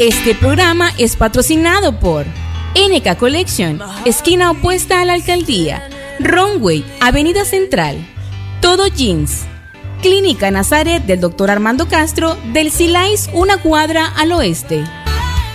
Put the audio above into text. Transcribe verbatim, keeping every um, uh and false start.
Este programa es patrocinado por N K Collection, esquina opuesta a la alcaldía, Runway, Avenida Central, Todo Jeans, Clínica Nazaret del doctor Armando Castro, del Silais una cuadra al oeste.